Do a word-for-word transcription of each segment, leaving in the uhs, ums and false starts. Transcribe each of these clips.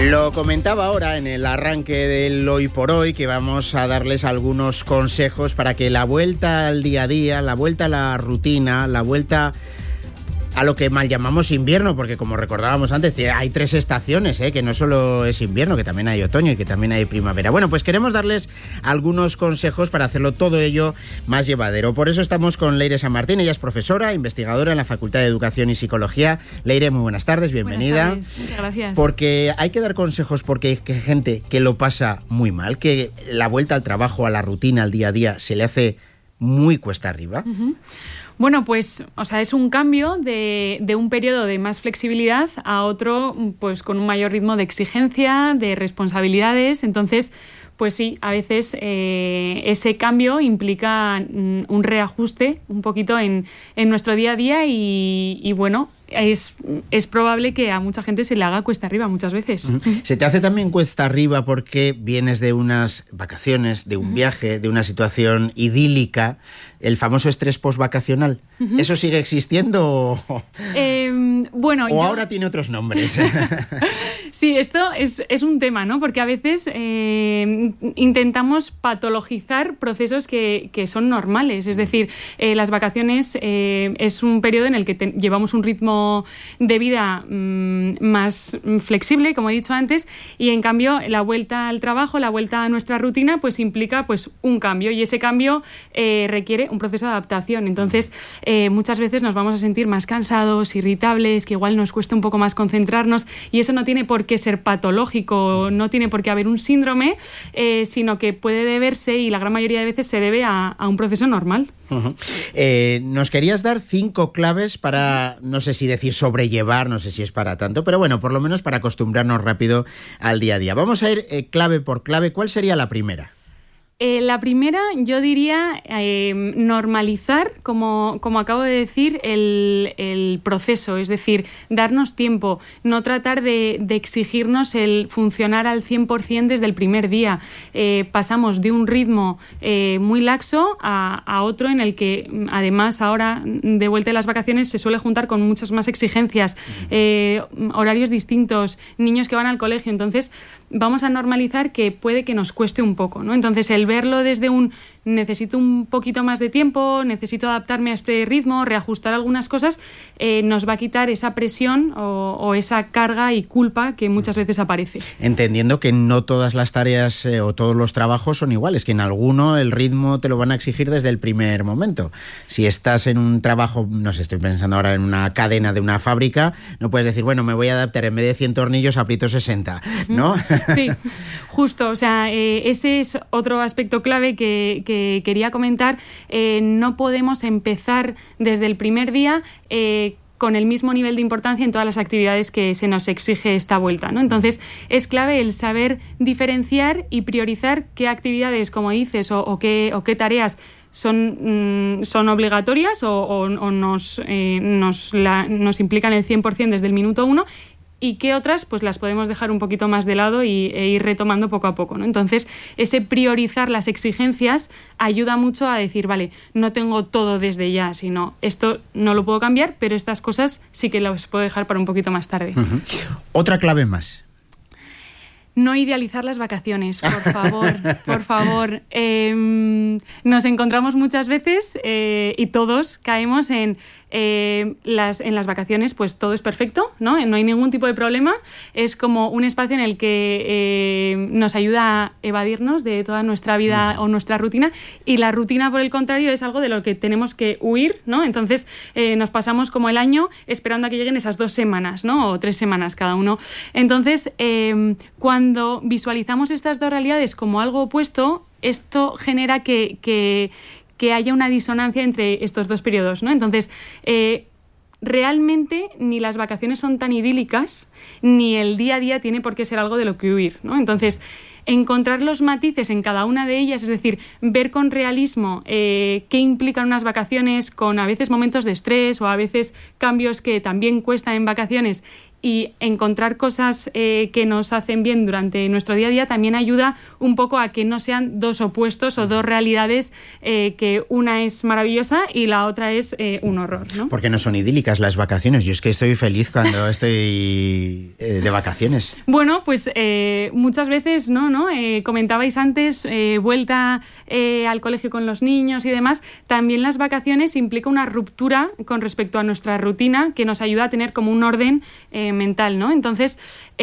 Lo comentaba ahora en el arranque del Hoy por Hoy, que vamos a darles algunos consejos para que la vuelta al día a día, la vuelta a la rutina, la vuelta a lo que mal llamamos invierno, porque como recordábamos antes, hay tres estaciones, ¿eh? Que no solo es invierno, que también hay otoño y que también hay primavera. Bueno, pues queremos darles algunos consejos para hacerlo todo ello más llevadero. Por eso estamos con Leire San Martín. Ella es profesora, investigadora en la Facultad de Educación y Psicología. Leire, muy buenas tardes, bienvenida. Buenas tardes, muchas gracias. Porque hay que dar consejos porque hay gente que lo pasa muy mal, que la vuelta al trabajo, a la rutina, al día a día, se le hace muy cuesta arriba. Uh-huh. Bueno, pues, o sea, es un cambio de, de un periodo de más flexibilidad a otro, pues, con un mayor ritmo de exigencia, de responsabilidades. Entonces, pues sí, a veces eh, ese cambio implica mm, un reajuste un poquito en, en nuestro día a día y, y bueno, es, es probable que a mucha gente se le haga cuesta arriba muchas veces. Uh-huh. ¿Se te hace también cuesta arriba porque vienes de unas vacaciones, de un uh-huh. viaje, de una situación idílica, el famoso estrés postvacacional? Uh-huh. ¿Eso sigue existiendo o, eh, bueno, o yo... ahora tiene otros nombres? Sí, esto es, es un tema, ¿no? Porque a veces eh, intentamos patologizar procesos que, que son normales. Es decir, eh, las vacaciones eh, es un periodo en el que te, llevamos un ritmo de vida mmm, más flexible, como he dicho antes, y en cambio la vuelta al trabajo, la vuelta a nuestra rutina, pues implica pues un cambio, y ese cambio eh, requiere un proceso de adaptación. Entonces, eh, muchas veces nos vamos a sentir más cansados, irritables, que igual nos cuesta un poco más concentrarnos, y eso no tiene por qué ser patológico, no tiene por qué haber un síndrome, eh, sino que puede deberse, y la gran mayoría de veces se debe a, a un proceso normal. Uh-huh. Eh, nos querías dar cinco claves para, no sé si decir sobrellevar, no sé si es para tanto, pero bueno, por lo menos para acostumbrarnos rápido al día a día. Vamos a ir eh, clave por clave. ¿Cuál sería la primera? Eh, la primera, yo diría eh, normalizar, como, como acabo de decir, el, el proceso, es decir, darnos tiempo, no tratar de, de exigirnos el funcionar al cien por ciento desde el primer día. Eh, pasamos de un ritmo eh, muy laxo a, a otro en el que, además, ahora, de vuelta de las vacaciones, se suele juntar con muchas más exigencias, eh, horarios distintos, niños que van al colegio. Entonces, vamos a normalizar que puede que nos cueste un poco, ¿no? Entonces, el verlo desde un necesito un poquito más de tiempo, necesito adaptarme a este ritmo, reajustar algunas cosas, eh, nos va a quitar esa presión o, o esa carga y culpa que muchas veces aparece. Entendiendo que no todas las tareas eh, o todos los trabajos son iguales, que en alguno el ritmo te lo van a exigir desde el primer momento. Si estás en un trabajo, no sé, estoy pensando ahora en una cadena de una fábrica, no puedes decir, bueno, me voy a adaptar, en vez de cien tornillos aprieto sesenta, ¿no? Sí, justo, o sea, eh, ese es otro aspecto clave que, que quería comentar. Eh, no podemos empezar desde el primer día eh, con el mismo nivel de importancia en todas las actividades que se nos exige esta vuelta, ¿no? Entonces, es clave el saber diferenciar y priorizar qué actividades, como dices, o, o, qué, o qué tareas son, mm, son obligatorias o, o, o nos, eh, nos, la, nos implican el cien por ciento desde el minuto uno, y qué otras pues las podemos dejar un poquito más de lado y, e ir retomando poco a poco, ¿no? Entonces, ese priorizar las exigencias ayuda mucho a decir, vale, no tengo todo desde ya, sino esto no lo puedo cambiar, pero estas cosas sí que las puedo dejar para un poquito más tarde. Uh-huh. Otra clave más. No idealizar las vacaciones, por favor, por favor. Eh, nos encontramos muchas veces eh, y todos caemos en, eh, las, en las vacaciones, pues todo es perfecto, ¿no? No hay ningún tipo de problema. Es como un espacio en el que eh, nos ayuda a evadirnos de toda nuestra vida mm. o nuestra rutina, y la rutina, por el contrario, es algo de lo que tenemos que huir, ¿no? Entonces eh, nos pasamos como el año esperando a que lleguen esas dos semanas, ¿no? O tres semanas cada uno. Entonces, eh, cuando Cuando visualizamos estas dos realidades como algo opuesto, esto genera que, que, que haya una disonancia entre estos dos periodos, ¿no? Entonces, eh, realmente ni las vacaciones son tan idílicas, ni el día a día tiene por qué ser algo de lo que huir, ¿no? Entonces, encontrar los matices en cada una de ellas, es decir, ver con realismo eh, qué implican unas vacaciones, con a veces momentos de estrés o a veces cambios que también cuestan en vacaciones, y encontrar cosas eh, que nos hacen bien durante nuestro día a día también ayuda un poco a que no sean dos opuestos o dos realidades, eh, que una es maravillosa y la otra es eh, un horror, ¿no? Porque no son idílicas las vacaciones. Yo es que estoy feliz cuando estoy eh, de vacaciones. Bueno, pues eh, muchas veces, ¿no? ¿no? Eh, comentabais antes, eh, vuelta eh, al colegio con los niños y demás. También las vacaciones implica una ruptura con respecto a nuestra rutina que nos ayuda a tener como un orden eh, mental, ¿no? Entonces,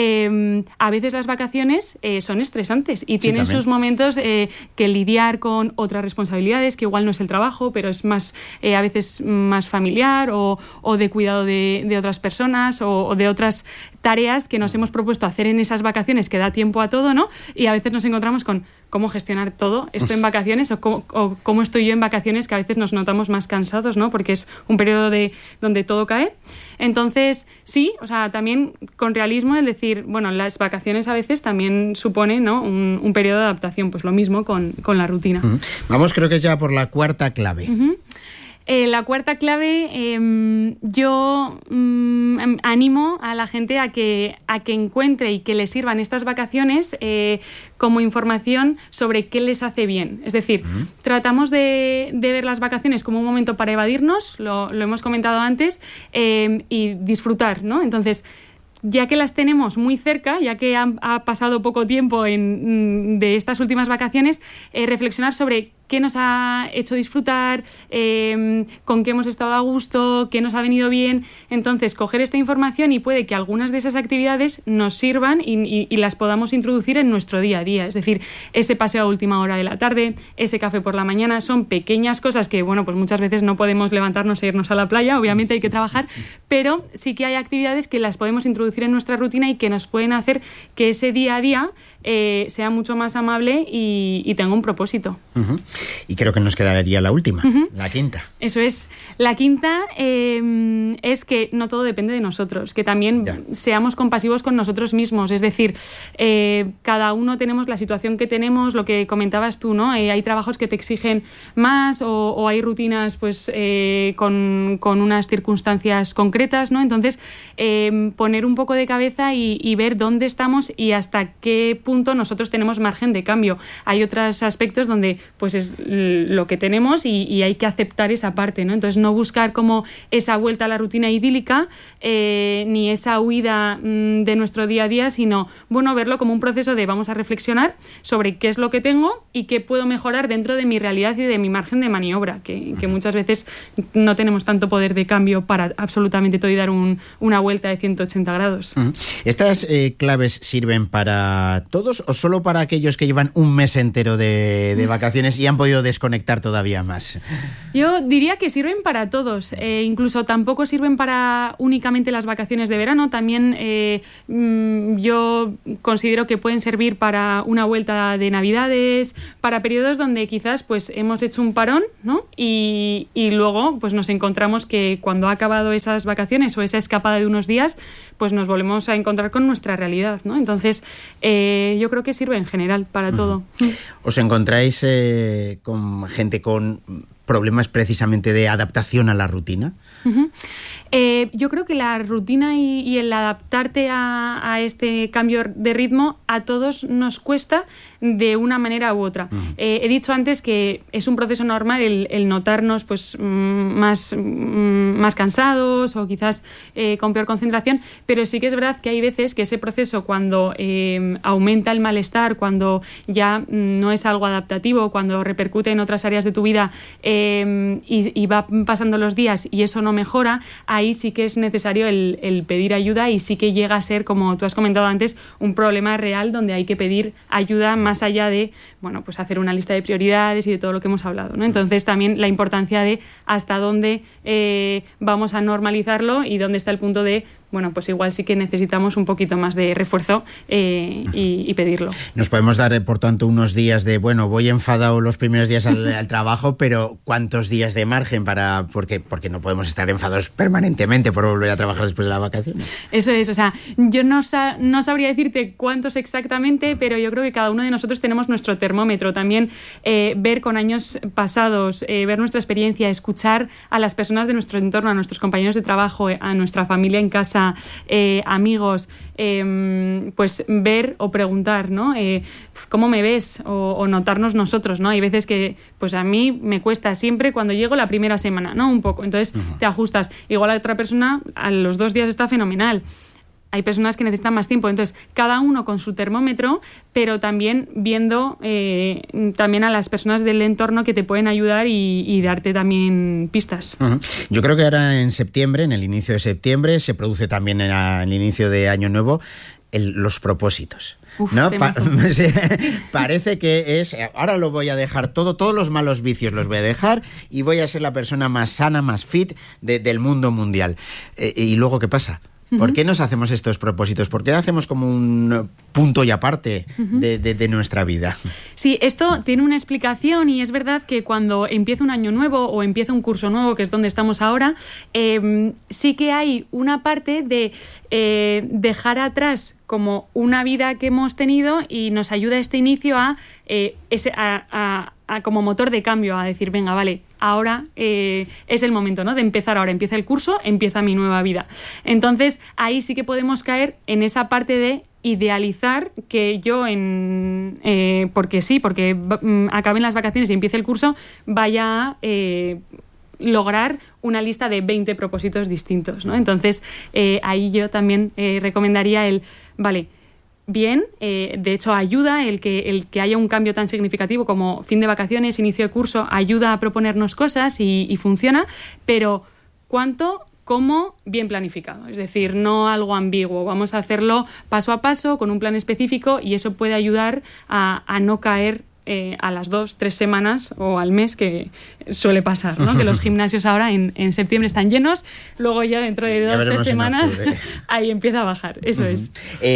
eh, a veces las vacaciones eh, son estresantes y tienen sí, sus momentos eh, que lidiar con otras responsabilidades, que igual no es el trabajo, pero es más eh, a veces más familiar o, o de cuidado de, de otras personas o, o de otras tareas que nos hemos propuesto hacer en esas vacaciones, que da tiempo a todo, ¿no? Y a veces nos encontramos con cómo gestionar todo esto en vacaciones o cómo, o cómo estoy yo en vacaciones, que a veces nos notamos más cansados, ¿no? Porque es un periodo de, donde todo cae. Entonces, sí, o sea, también con realismo el decir, bueno, las vacaciones a veces también suponen, ¿no? un, un periodo de adaptación, pues lo mismo con, con la rutina. Uh-huh. Vamos, creo que ya por la cuarta clave. Uh-huh. Eh, la cuarta clave, eh, yo mm, animo a la gente a que, a que encuentre y que le sirvan estas vacaciones eh, como información sobre qué les hace bien. Es decir, uh-huh. tratamos de, de ver las vacaciones como un momento para evadirnos, lo, lo hemos comentado antes, eh, y disfrutar, ¿no? Entonces, ya que las tenemos muy cerca, ya que ha, ha pasado poco tiempo en, de estas últimas vacaciones, eh, reflexionar sobre qué nos ha hecho disfrutar, eh, con qué hemos estado a gusto, qué nos ha venido bien. Entonces, coger esta información y puede que algunas de esas actividades nos sirvan y, y, y las podamos introducir en nuestro día a día. Es decir, ese paseo a última hora de la tarde, ese café por la mañana, son pequeñas cosas que, bueno, pues muchas veces no podemos levantarnos e irnos a la playa, obviamente hay que trabajar, pero sí que hay actividades que las podemos introducir en nuestra rutina y que nos pueden hacer que ese día a día eh, sea mucho más amable y, y tenga un propósito. Uh-huh. Y creo que nos quedaría la última, uh-huh. la quinta. Eso es. La quinta eh, es que no todo depende de nosotros, que también ya. seamos compasivos con nosotros mismos. Es decir, eh, cada uno tenemos la situación que tenemos, lo que comentabas tú, ¿no? Eh, hay trabajos que te exigen más o, o hay rutinas pues eh, con, con unas circunstancias concretas, ¿no? Entonces, eh, poner un poco de cabeza y, y ver dónde estamos y hasta qué punto nosotros tenemos margen de cambio. Hay otros aspectos donde pues es lo que tenemos y, y hay que aceptar esa parte, ¿no? Entonces, no buscar como esa vuelta a la rutina idílica eh, ni esa huida mm, de nuestro día a día, sino, bueno, verlo como un proceso de vamos a reflexionar sobre qué es lo que tengo y qué puedo mejorar dentro de mi realidad y de mi margen de maniobra, que, que muchas veces no tenemos tanto poder de cambio para absolutamente todo y dar un, una vuelta de ciento ochenta grados. Uh-huh. ¿Estas eh, claves sirven para todos o solo para aquellos que llevan un mes entero de, de vacaciones y han podido desconectar todavía más? Yo diría que sirven para todos, eh, incluso tampoco sirven para únicamente las vacaciones de verano, también eh, mmm, yo considero que pueden servir para una vuelta de Navidades, para periodos donde quizás pues hemos hecho un parón, ¿no? y, y luego pues nos encontramos que cuando ha acabado esas vacaciones o esa escapada de unos días, pues nos volvemos a encontrar con nuestra realidad, ¿no? Entonces, eh, yo creo que sirve en general para uh-huh. todo. ¿Os encontráis eh, con gente con problemas precisamente de adaptación a la rutina? Uh-huh. Eh, yo creo que la rutina y, y el adaptarte a, a este cambio de ritmo a todos nos cuesta de una manera u otra. Uh-huh. Eh, he dicho antes que es un proceso normal el, el notarnos pues, más, más cansados o quizás eh, con peor concentración, pero sí que es verdad que hay veces que ese proceso cuando eh, aumenta el malestar, cuando ya no es algo adaptativo, cuando repercute en otras áreas de tu vida eh, y, y va pasando los días y eso no mejora, ahí sí que es necesario el, el pedir ayuda y sí que llega a ser, como tú has comentado antes, un problema real donde hay que pedir ayuda más allá de, bueno, pues hacer una lista de prioridades y de todo lo que hemos hablado, ¿no? Entonces también la importancia de hasta dónde eh, vamos a normalizarlo y dónde está el punto de, bueno, pues igual sí que necesitamos un poquito más de refuerzo eh, y, y pedirlo. Nos podemos dar, por tanto, unos días de, bueno, voy enfadado los primeros días al, al trabajo, pero ¿cuántos días de margen para...? Porque, porque no podemos estar enfadados permanentemente por volver a trabajar después de las vacaciones. Eso es, o sea, yo no, sa- no sabría decirte cuántos exactamente, pero yo creo que cada uno de nosotros tenemos nuestro termómetro. También eh, ver con años pasados, eh, ver nuestra experiencia, escuchar a las personas de nuestro entorno, a nuestros compañeros de trabajo, a nuestra familia en casa, casa, eh, amigos, eh, pues ver o preguntar, ¿no? Eh, ¿cómo me ves? O, o notarnos nosotros, ¿no? Hay veces que, pues a mí me cuesta siempre cuando llego la primera semana, ¿no? Un poco. Entonces uh-huh. te ajustas. Igual a otra persona a los dos días está fenomenal. Hay personas que necesitan más tiempo. Entonces, cada uno con su termómetro, pero también viendo eh, también a las personas del entorno que te pueden ayudar y, y darte también pistas. Uh-huh. Yo creo que ahora en septiembre, en el inicio de septiembre, se produce también en el inicio de Año Nuevo el, los propósitos. Uf, ¿no? Pa- sí. Parece que es, ahora lo voy a dejar todo, todos los malos vicios los voy a dejar y voy a ser la persona más sana, más fit de, del mundo mundial. Eh, ¿Y luego qué pasa? ¿Por qué nos hacemos estos propósitos? ¿Por qué hacemos como un punto y aparte uh-huh. de, de, de nuestra vida? Sí, esto tiene una explicación y es verdad que cuando empieza un año nuevo o empieza un curso nuevo, que es donde estamos ahora, eh, sí que hay una parte de eh, dejar atrás como una vida que hemos tenido y nos ayuda este inicio a, eh, ese, a, a, a como motor de cambio, a decir, venga, vale, ahora eh, es el momento, ¿no? De empezar ahora, empieza el curso, empieza mi nueva vida. Entonces, ahí sí que podemos caer en esa parte de idealizar que yo, en eh, porque sí, porque mm, acaben las vacaciones y empiece el curso, vaya a eh, lograr una lista de veinte propósitos distintos, ¿no? Entonces, eh, ahí yo también eh, recomendaría el, vale, bien, eh, de hecho ayuda el que, el que haya un cambio tan significativo como fin de vacaciones, inicio de curso, ayuda a proponernos cosas y, y funciona, pero ¿cuánto? ¿Cómo? Bien planificado, es decir, no algo ambiguo. Vamos a hacerlo paso a paso, con un plan específico y eso puede ayudar a, a no caer Eh, a las dos, tres semanas o al mes, que suele pasar, ¿no? Que los gimnasios ahora en, en septiembre están llenos, luego ya dentro de dos, tres semanas ahí empieza a bajar, eso uh-huh. es.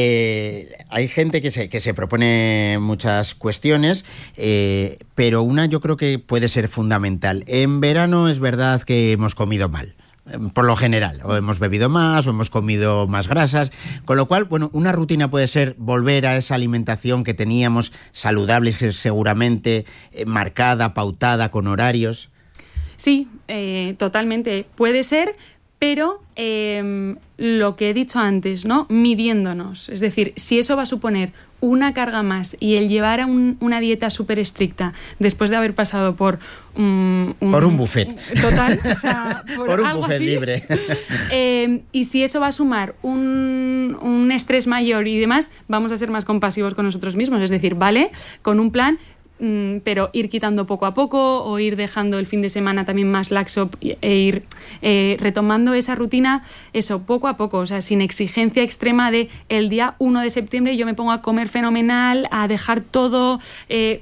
Eh, hay gente que se, que se propone muchas cuestiones, eh, pero una yo creo que puede ser fundamental. En verano es verdad que hemos comido mal. Por lo general, o hemos bebido más o hemos comido más grasas, con lo cual, bueno, una rutina puede ser volver a esa alimentación que teníamos saludable, seguramente eh, marcada, pautada, con horarios. Sí, eh, totalmente, puede ser, pero eh, lo que he dicho antes, ¿no? Midiéndonos, es decir, si eso va a suponer una carga más y el llevar a un, una dieta súper estricta después de haber pasado por um, un... Por un buffet. Total, o sea, por, por un algo buffet así. libre. Eh, y si eso va a sumar un, un estrés mayor y demás, vamos a ser más compasivos con nosotros mismos. Es decir, vale, con un plan, pero ir quitando poco a poco o ir dejando el fin de semana también más laxo e ir eh, retomando esa rutina, eso, poco a poco, o sea, sin exigencia extrema de el día uno de septiembre yo me pongo a comer fenomenal, a dejar todo, eh,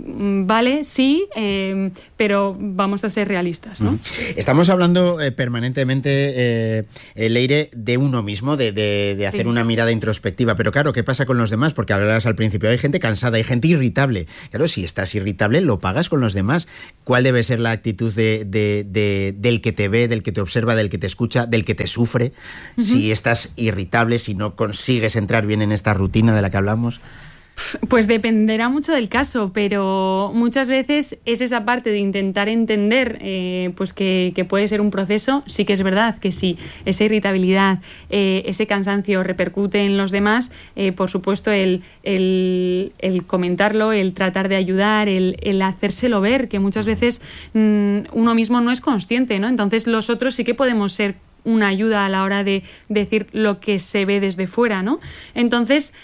vale, sí, eh, pero vamos a ser realistas, ¿no? Estamos hablando eh, permanentemente, eh, Leire, de uno mismo, de, de, de hacer sí. una mirada introspectiva, pero claro, ¿qué pasa con los demás? Porque hablabas al principio, hay gente cansada, hay gente irritable, claro, si estás irritable, lo pagas con los demás. ¿Cuál debe ser la actitud de, de, de, del que te ve, del que te observa, del que te escucha, del que te sufre? Uh-huh. Si estás irritable, si no consigues entrar bien en esta rutina de la que hablamos. Pues dependerá mucho del caso, pero muchas veces es esa parte de intentar entender eh, pues que, que puede ser un proceso. Sí que es verdad que si esa irritabilidad, eh, ese cansancio repercute en los demás, eh, por supuesto el, el, el comentarlo, el tratar de ayudar, el, el hacérselo ver, que muchas veces mmm, uno mismo no es consciente, ¿no? Entonces los otros sí que podemos ser una ayuda a la hora de decir lo que se ve desde fuera, ¿no? Entonces,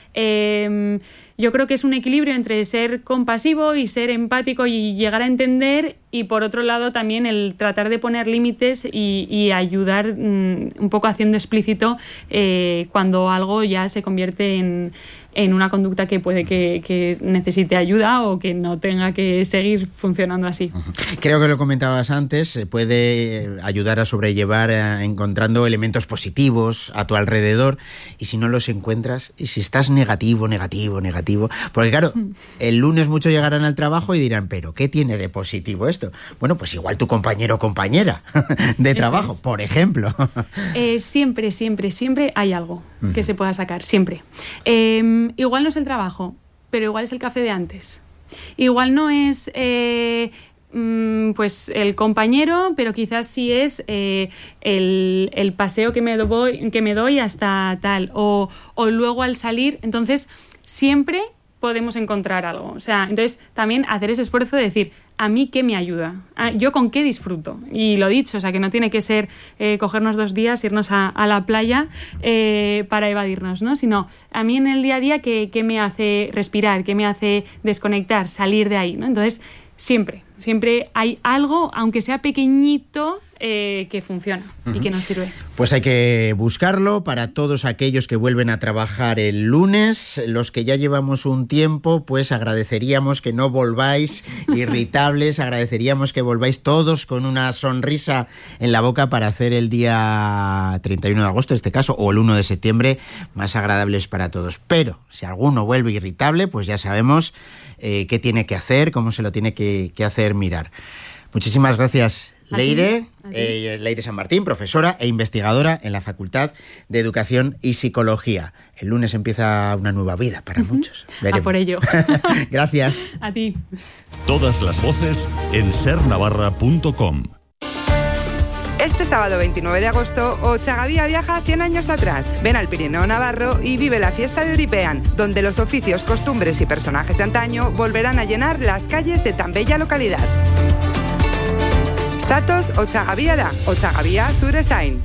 eh, yo creo que es un equilibrio entre ser compasivo y ser empático y llegar a entender, y por otro lado también el tratar de poner límites y, y ayudar um, un poco haciendo explícito eh, cuando algo ya se convierte en, en una conducta que puede que, que necesite ayuda o que no tenga que seguir funcionando así. Creo que lo comentabas antes, se puede ayudar a sobrellevar eh, encontrando elementos positivos a tu alrededor, y si no los encuentras, y si estás negativo, negativo, negativo, porque claro, el lunes muchos llegarán al trabajo y dirán, pero ¿qué tiene de positivo esto? Bueno, pues igual tu compañero o compañera de trabajo, es. por ejemplo. Eh, siempre, siempre, siempre hay algo uh-huh. que se pueda sacar, siempre. Eh, igual no es el trabajo, pero igual es el café de antes. Igual no es eh, mmm, pues el compañero, pero quizás sí es eh, el, el paseo que me, doy, que me doy hasta tal, o, o luego al salir. Entonces, siempre podemos encontrar algo. O sea, entonces también hacer ese esfuerzo de decir, ¿a mí qué me ayuda? ¿Yo con qué disfruto? Y lo dicho, o sea, que no tiene que ser eh, cogernos dos días, irnos a, a la playa eh, para evadirnos, ¿no? Sino a mí en el día a día, ¿qué, qué me hace respirar? ¿Qué me hace desconectar? Salir de ahí, ¿no? Entonces, siempre, siempre hay algo, aunque sea pequeñito, eh, que funciona uh-huh. y que nos sirve. Pues hay que buscarlo para todos aquellos que vuelven a trabajar el lunes. Los que ya llevamos un tiempo, pues agradeceríamos que no volváis irritables, agradeceríamos que volváis todos con una sonrisa en la boca para hacer el día treinta y uno de agosto, en este caso, o el uno de septiembre, más agradables para todos. Pero si alguno vuelve irritable, pues ya sabemos eh, qué tiene que hacer, cómo se lo tiene que, que hacer mirar. Muchísimas gracias, Leire, eh, Leire San Martín, profesora e investigadora en la Facultad de Educación y Psicología. El lunes empieza una nueva vida para muchos. Veremos. A por ello. Gracias. A ti. Todas las voces en ser navarra punto com. Este sábado veintinueve de agosto, Ochagavía viaja cien años atrás. Ven al Pirineo Navarro y vive la fiesta de Euripean, donde los oficios, costumbres y personajes de antaño volverán a llenar las calles de tan bella localidad. Satos Ochagavía da, Ochagavía Suresain.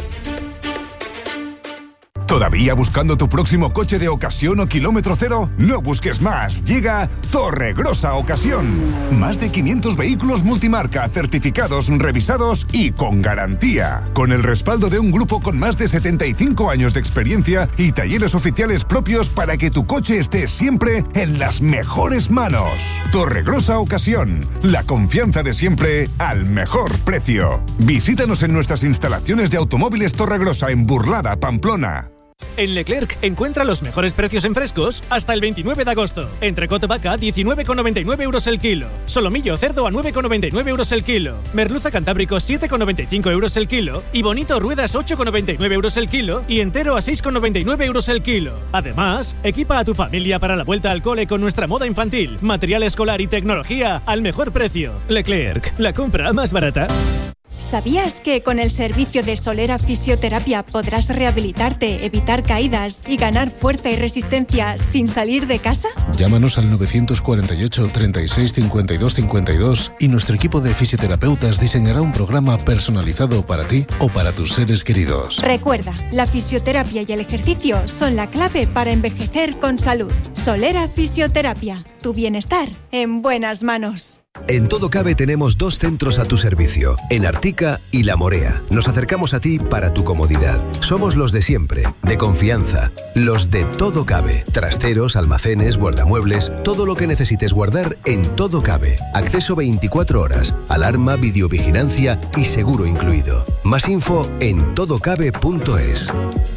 ¿Todavía buscando tu próximo coche de ocasión o kilómetro cero? No busques más. Llega Torregrosa Ocasión. Más de quinientos vehículos multimarca, certificados, revisados y con garantía. Con el respaldo de un grupo con más de setenta y cinco años de experiencia y talleres oficiales propios para que tu coche esté siempre en las mejores manos. Torregrosa Ocasión. La confianza de siempre al mejor precio. Visítanos en nuestras instalaciones de automóviles Torregrosa en Burlada, Pamplona. En Leclerc encuentra los mejores precios en frescos hasta el veintinueve de agosto. Entrecot vaca diecinueve con noventa y nueve euros el kilo. Solomillo cerdo a nueve con noventa y nueve euros el kilo. Merluza cantábrico siete con noventa y cinco euros el kilo. Y bonito ruedas ocho con noventa y nueve euros el kilo. Y entero a seis con noventa y nueve euros el kilo. Además, equipa a tu familia para la vuelta al cole con nuestra moda infantil, material escolar y tecnología al mejor precio. Leclerc, la compra más barata. ¿Sabías que con el servicio de Solera Fisioterapia podrás rehabilitarte, evitar caídas y ganar fuerza y resistencia sin salir de casa? Llámanos al nueve cuatro ocho, treinta y seis, cincuenta y dos cincuenta y dos y nuestro equipo de fisioterapeutas diseñará un programa personalizado para ti o para tus seres queridos. Recuerda, la fisioterapia y el ejercicio son la clave para envejecer con salud. Solera Fisioterapia, tu bienestar en buenas manos. En Todo Cabe tenemos dos centros a tu servicio, en Artica y La Morea. Nos acercamos a ti para tu comodidad. Somos los de siempre, de confianza, los de Todo Cabe. Trasteros, almacenes, guardamuebles, todo lo que necesites guardar en Todo Cabe. Acceso veinticuatro horas, alarma, videovigilancia y seguro incluido. Más info en todocabe punto es.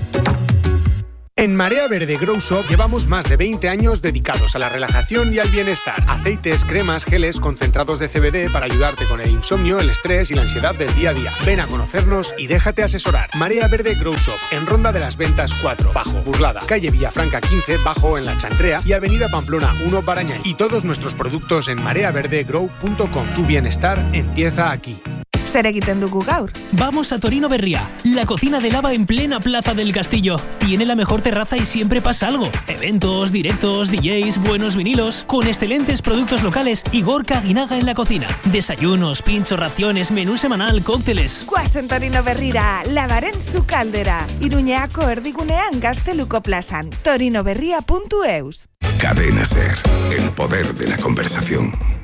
En Marea Verde Grow Shop llevamos más de veinte años dedicados a la relajación y al bienestar. Aceites, cremas, geles, concentrados de C B D para ayudarte con el insomnio, el estrés y la ansiedad del día a día. Ven a conocernos y déjate asesorar. Marea Verde Grow Shop, en Ronda de las Ventas cuatro, Bajo, Burlada, calle Villafranca quince, Bajo en La Chantrea y avenida Pamplona uno, Barañáin. Y todos nuestros productos en marea verde grow punto com. Tu bienestar empieza aquí. Zer egiten dugu gaur? Vamos a Torino Berría, la cocina de lava en plena Plaza del Castillo. Tiene la mejor terraza y siempre pasa algo. Eventos, directos, D Js, buenos vinilos, con excelentes productos locales y Gorka Aguinaga en la cocina. Desayunos, pinchos, raciones, menú semanal, cócteles. Guazen Torino Berrira, lavaren su caldera. Iruñeako erdigunean Gazteluko plazan. torinoberria punto eus. Cadena Ser, el poder de la conversación.